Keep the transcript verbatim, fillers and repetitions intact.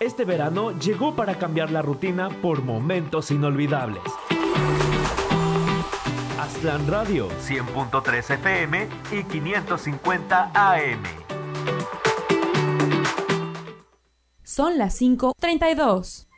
Este verano llegó para cambiar la rutina por momentos inolvidables. Aztlán Radio, cien punto tres F M y quinientos cincuenta A M. Son las cinco treinta y dos.